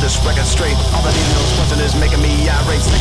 this record straight. All the needles busting is making me irate.